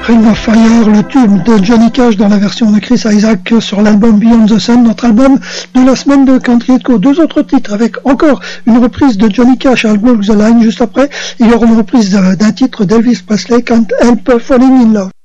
Ring of Fire, le tube de Johnny Cash dans la version de Chris Isaac sur l'album Beyond the Sun, notre album de la semaine de Country & Co. Deux autres titres avec encore une reprise de Johnny Cash, I'll Walk the Line. Juste après, il y aura une reprise d'un titre d'Elvis Presley, Can't Help Falling in Love.